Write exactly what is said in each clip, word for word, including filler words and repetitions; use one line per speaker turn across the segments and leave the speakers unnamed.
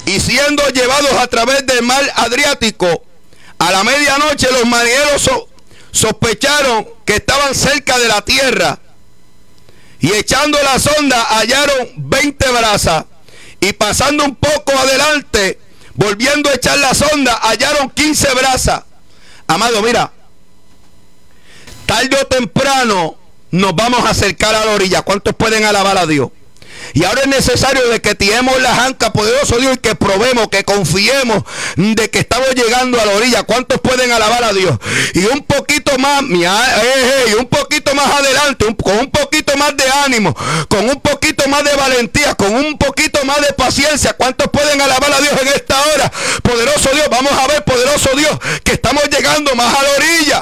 y siendo llevados a través del mar Adriático, a la medianoche los marineros so, sospecharon que estaban cerca de la tierra, y echando la sonda hallaron veinte brazas, y pasando un poco adelante, volviendo a echar la sonda, hallaron quince brazas. Amado, mira, tarde o temprano nos vamos a acercar a la orilla. ¿Cuántos pueden alabar a Dios? Y ahora es necesario de que tiremos las ancas, poderoso Dios, y que probemos, que confiemos de que estamos llegando a la orilla. ¿Cuántos pueden alabar a Dios? Y un poquito más, y un poquito más adelante, un, con un poquito más de ánimo, con un poquito más de valentía, con un poquito más de paciencia. ¿Cuántos pueden alabar a Dios en esta hora? Poderoso Dios, vamos a ver, poderoso Dios, que estamos llegando más a la orilla.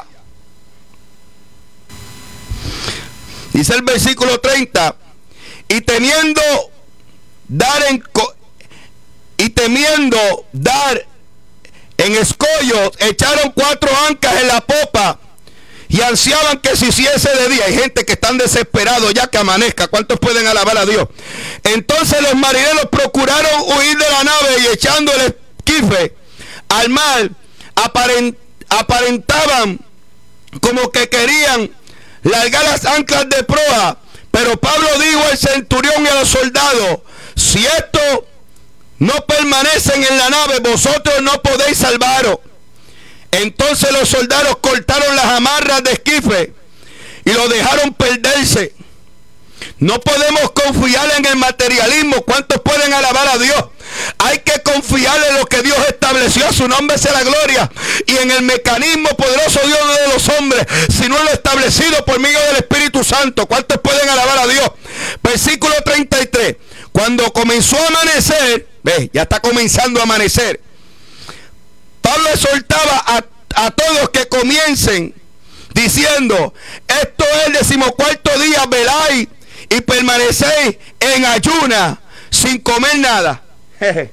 Dice el versículo treinta. Y temiendo dar en y temiendo dar en escollos, echaron cuatro ancas en la popa y ansiaban que se hiciese de día. Hay gente que están desesperados ya que amanezca. ¿Cuántos pueden alabar a Dios? Entonces los marineros procuraron huir de la nave, y echando el esquife al mar, aparent, aparentaban como que querían largar las anclas de proa. Pero Pablo dijo al centurión y a los soldados: si estos no permanecen en la nave, vosotros no podéis salvaros. Entonces los soldados cortaron las amarras de esquife y lo dejaron perderse. No podemos confiar en el materialismo. ¿Cuántos pueden alabar a Dios? Hay que confiar en lo que Dios estableció, a su nombre sea la gloria, y en el mecanismo poderoso Dios de los hombres, sino en lo establecido por medio del Espíritu Santo. ¿Cuántos pueden alabar a Dios? Versículo treinta y tres. Cuando comenzó a amanecer, ve, ya está comenzando a amanecer, Pablo exhortaba a, a todos que comiencen diciendo: esto es el decimocuarto día, veláis y permanecéis en ayuna sin comer nada. Jeje.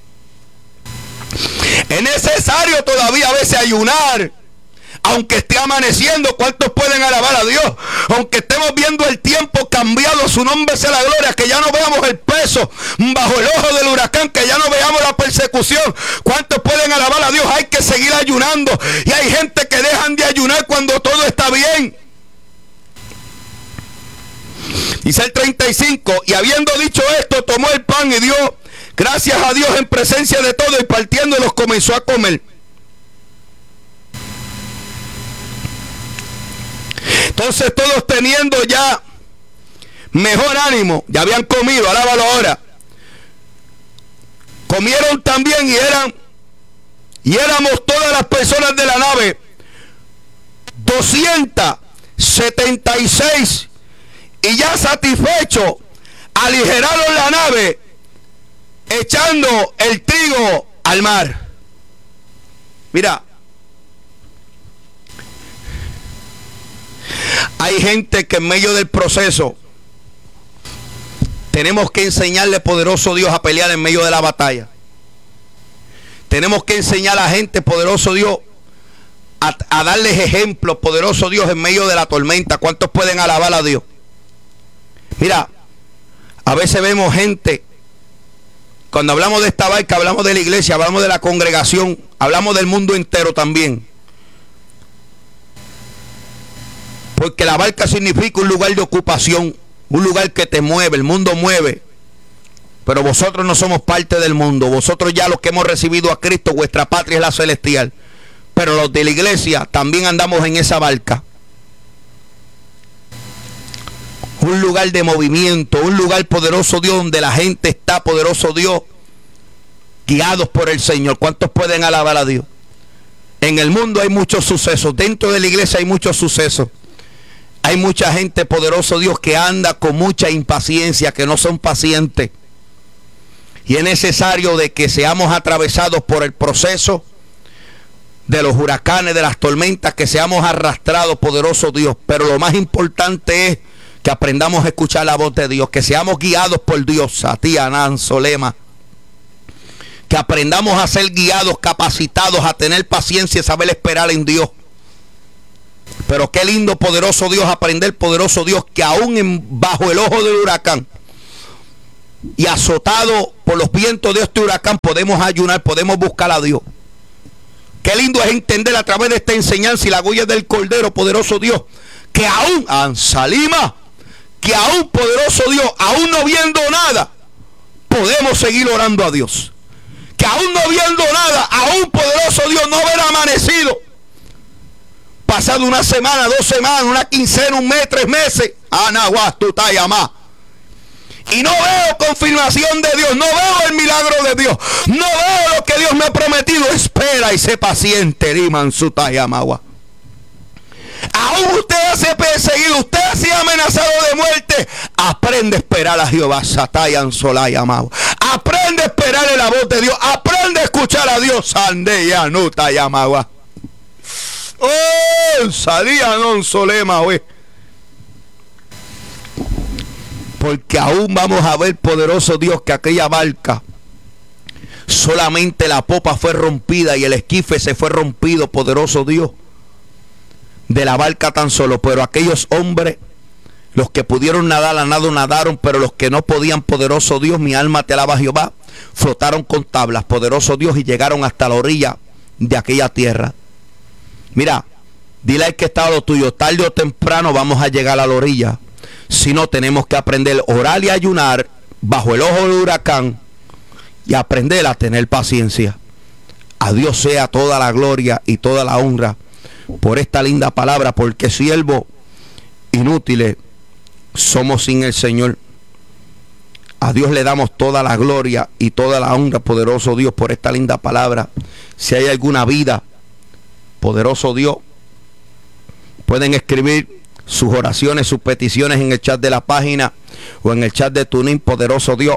Es necesario todavía a veces ayunar, aunque esté amaneciendo. ¿Cuántos pueden alabar a Dios? Aunque estemos viendo el tiempo cambiado, su nombre sea la gloria, que ya no veamos el peso bajo el ojo del huracán, que ya no veamos la persecución. ¿Cuántos pueden alabar a Dios? Hay que seguir ayunando, y hay gente que dejan de ayunar cuando todo está bien. Dice el treinta y cinco: y habiendo dicho esto, tomó el pan y dio gracias a Dios en presencia de todos, y partiéndolos comenzó a comer. Entonces todos, teniendo ya mejor ánimo, ya habían comido, alábalo ahora, comieron también, y eran y éramos todas las personas de la nave doscientas setenta y seis, y ya satisfechos aligeraron la nave, echando el trigo al mar. Mira, hay gente que en medio del proceso tenemos que enseñarle, poderoso Dios, a pelear en medio de la batalla. Tenemos que enseñar a la gente, poderoso Dios, a, a darles ejemplos, poderoso Dios, en medio de la tormenta. ¿Cuántos pueden alabar a Dios? Mira, a veces vemos gente, cuando hablamos de esta barca, hablamos de la iglesia, hablamos de la congregación, hablamos del mundo entero también. Porque la barca significa un lugar de ocupación, un lugar que te mueve, el mundo mueve. Pero vosotros no somos parte del mundo. Vosotros, ya los que hemos recibido a Cristo, vuestra patria es la celestial. Pero los de la iglesia también andamos en esa barca. Un lugar de movimiento, un lugar, poderoso Dios, donde la gente está, poderoso Dios, guiados por el Señor. ¿Cuántos pueden alabar a Dios? En el mundo hay muchos sucesos. Dentro de la iglesia hay muchos sucesos. Hay mucha gente, poderoso Dios, que anda con mucha impaciencia, que no son pacientes. Y es necesario de que seamos atravesados por el proceso de los huracanes, de las tormentas, que seamos arrastrados, poderoso Dios. Pero lo más importante es que aprendamos a escuchar la voz de Dios, que seamos guiados por Dios. A ti, Anán, Solema. Que aprendamos a ser guiados, capacitados, a tener paciencia y saber esperar en Dios. Pero qué lindo, poderoso Dios, aprender, poderoso Dios, que aún en, bajo el ojo del huracán, y azotado por los vientos de este huracán, podemos ayunar, podemos buscar a Dios. Qué lindo es entender a través de esta enseñanza y la huella del Cordero, poderoso Dios, que aún, Ansalima, que aún, poderoso Dios, aún no viendo nada, podemos seguir orando a Dios. Que aún no viendo nada, aún, poderoso Dios, no haber amanecido, pasado una semana, dos semanas, una quincena, un mes, tres meses, Anahuastutayamá, y no veo confirmación de Dios, no veo el milagro de Dios, no veo lo que Dios me ha prometido. Espera y sé paciente, Rimansutayamagua. Aún usted hace perseguido, usted ha sido amenazado de muerte, aprende a esperar a Jehová. Satayan Solayamagua. Aprende a esperar en la voz de Dios, aprende a escuchar a Dios. Sandeyanutayamagua. Oh, salía non solema, güey. Porque aún vamos a ver, poderoso Dios, que aquella barca, solamente la popa fue rompida y el esquife se fue rompido, poderoso Dios, de la barca tan solo. Pero aquellos hombres, los que pudieron nadar, a nado nadaron, pero los que no podían, poderoso Dios, mi alma te alaba, Jehová, flotaron con tablas, poderoso Dios, y llegaron hasta la orilla de aquella tierra. Mira, dile al que está a lo tuyo, tarde o temprano vamos a llegar a la orilla. Si no, tenemos que aprender a orar y ayunar bajo el ojo del huracán y aprender a tener paciencia. A Dios sea toda la gloria y toda la honra por esta linda palabra, porque siervos inútiles somos sin el Señor. A Dios le damos toda la gloria y toda la honra, poderoso Dios, por esta linda palabra. Si hay alguna vida, poderoso Dios, pueden escribir sus oraciones, sus peticiones en el chat de la página o en el chat de Tunin, poderoso Dios.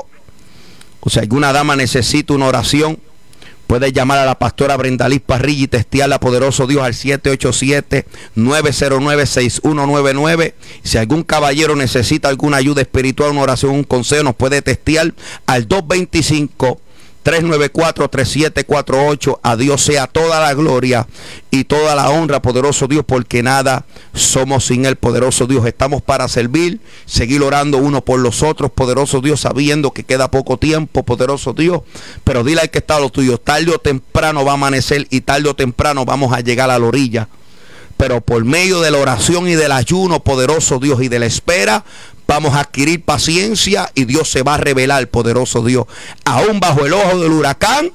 O si alguna dama necesita una oración, puede llamar a la pastora Brendaliz Parrilla y testearla, poderoso Dios, al siete ocho siete, nueve cero nueve, seis uno nueve nueve. Si algún caballero necesita alguna ayuda espiritual, una oración, un consejo, nos puede testear al dos dos cinco, tres nueve cuatro, tres siete cuatro ocho. A Dios sea toda la gloria y toda la honra, poderoso Dios, porque nada somos sin Él, poderoso Dios. Estamos para servir, seguir orando uno por los otros, poderoso Dios, sabiendo que queda poco tiempo, poderoso Dios. Pero dile al que está a lo tuyo, tarde o temprano va a amanecer y tarde o temprano vamos a llegar a la orilla. Pero por medio de la oración y del ayuno, poderoso Dios, y de la espera, vamos a adquirir paciencia y Dios se va a revelar, poderoso Dios. Aún bajo el ojo del huracán,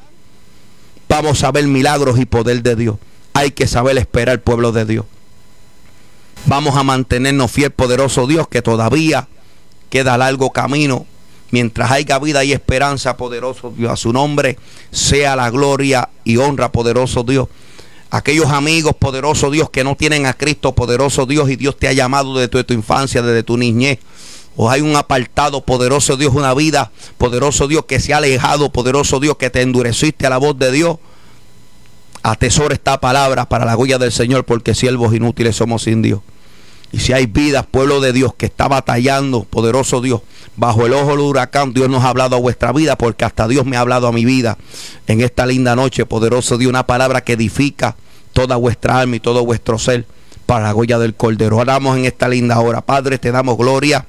vamos a ver milagros y poder de Dios. Hay que saber esperar, pueblo de Dios. Vamos a mantenernos fiel, poderoso Dios, que todavía queda largo camino. Mientras haya vida y esperanza, poderoso Dios, a su nombre sea la gloria y honra, poderoso Dios. Aquellos amigos, poderoso Dios, que no tienen a Cristo, poderoso Dios, y Dios te ha llamado desde tu, tu infancia, desde tu niñez, o hay un apartado, poderoso Dios, una vida, poderoso Dios, que se ha alejado, poderoso Dios, que te endureciste a la voz de Dios. Atesora esta palabra para la gloria del Señor, porque siervos inútiles somos sin Dios. Y si hay vidas, pueblo de Dios, que está batallando, poderoso Dios, bajo el ojo del huracán, Dios nos ha hablado a vuestra vida, porque hasta Dios me ha hablado a mi vida en esta linda noche, poderoso Dios, una palabra que edifica toda vuestra alma y todo vuestro ser para la gloria del Cordero. Oramos en esta linda hora. Padre, te damos gloria,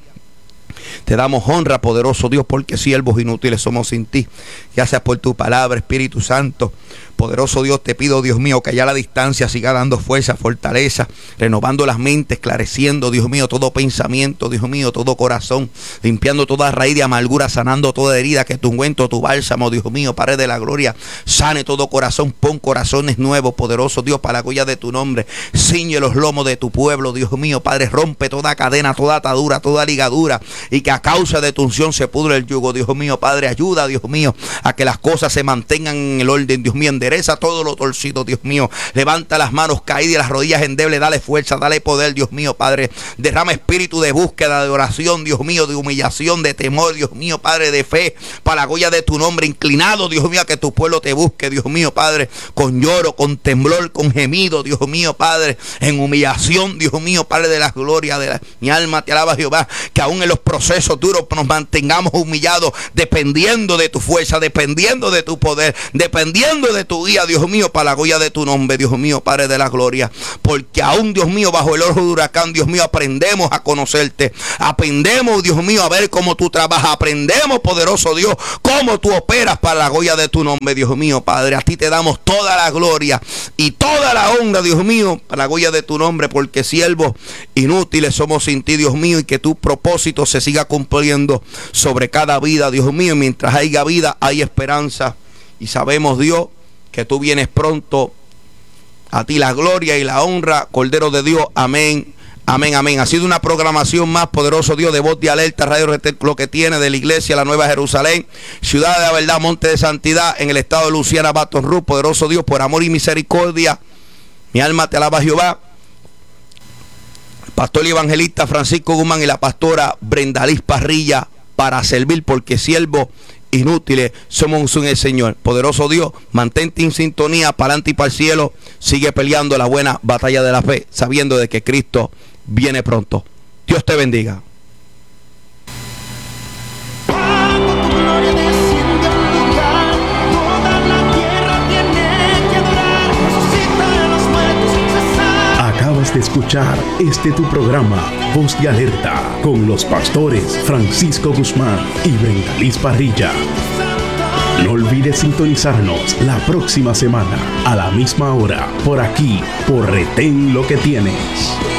te damos honra, poderoso Dios, porque siervos inútiles somos sin ti. Gracias por tu palabra, Espíritu Santo. Poderoso Dios, te pido, Dios mío, que allá a la distancia siga dando fuerza, fortaleza, renovando las mentes, esclareciendo, Dios mío, todo pensamiento, Dios mío, todo corazón, limpiando toda raíz de amargura, sanando toda herida, que tu ungüento, tu bálsamo, Dios mío, Padre de la gloria, sane todo corazón, pon corazones nuevos, poderoso Dios, para la gloria de tu nombre. Ciñe los lomos de tu pueblo, Dios mío, Padre, rompe toda cadena, toda atadura, toda ligadura, y que a causa de tu unción se pudre el yugo, Dios mío, Padre, ayuda, Dios mío, a que las cosas se mantengan en el orden, Dios mío, endereza todo lo torcido, Dios mío, levanta las manos caídas y las rodillas endebles, dale fuerza, dale poder, Dios mío, Padre, derrama espíritu de búsqueda, de oración, Dios mío, de humillación, de temor, Dios mío, Padre, de fe, para la gloria de tu nombre, inclinado, Dios mío, a que tu pueblo te busque, Dios mío, Padre, con lloro, con temblor, con gemido, Dios mío, Padre, en humillación, Dios mío, Padre de la gloria, de la, mi alma te alaba, Jehová, que aún en los procesos procesos duros nos mantengamos humillados, dependiendo de tu fuerza, dependiendo de tu poder, dependiendo de tu guía, Dios mío, para la gloria de tu nombre, Dios mío, Padre de la gloria. Porque aún, Dios mío, bajo el ojo de huracán, Dios mío, aprendemos a conocerte, aprendemos, Dios mío, a ver cómo tú trabajas, aprendemos, poderoso Dios, cómo tú operas para la gloria de tu nombre, Dios mío, Padre. A ti te damos toda la gloria y toda la honra, Dios mío, para la gloria de tu nombre, porque siervos inútiles somos sin ti, Dios mío, y que tu propósito se siga cumpliendo sobre cada vida, Dios mío. Mientras haya vida, hay esperanza, y sabemos, Dios, que tú vienes pronto. A ti la gloria y la honra, Cordero de Dios. Amén, amén, amén. Ha sido una programación más, poderoso Dios, de Voz de Alerta, Radio Retel, lo que tiene de la iglesia La Nueva Jerusalén, Ciudad de la Verdad, Monte de Santidad, en el estado de Luisiana, Baton Rouge. Poderoso Dios, por amor y misericordia, mi alma te alaba, Jehová. Pastor y evangelista Francisco Guzmán y la pastora Brenda Liz Parrilla, para servir, porque siervos inútiles somos en el Señor. Poderoso Dios, mantente en sintonía, para adelante y para el cielo. Sigue peleando la buena batalla de la fe, sabiendo de que Cristo viene pronto. Dios te bendiga.
Acabas de escuchar este tu programa, Voz de Alerta, con los pastores Francisco Guzmán y Brenda Liz Parrilla. No olvides sintonizarnos la próxima semana a la misma hora, por aquí, por Retén lo que tienes.